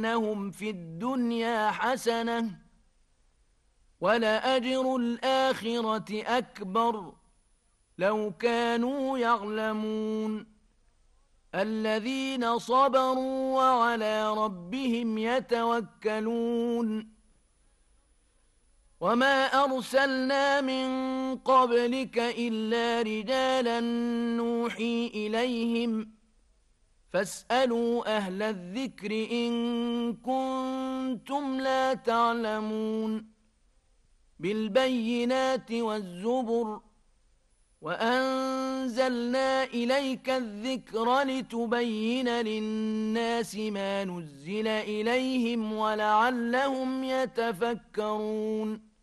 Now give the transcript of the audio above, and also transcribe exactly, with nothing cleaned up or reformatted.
لنذيقنهم في الدنيا حسنة ولأجر الآخرة أكبر لو كانوا يعلمون الذين صبروا وعلى ربهم يتوكلون وما أرسلنا من قبلك إلا رجالا نوحي إليهم فاسألوا أهل الذكر إن كنتم لا تعلمون بالبينات والزبر وأنزلنا إليك الذكر لتبين للناس ما نزل إليهم ولعلهم يتفكرون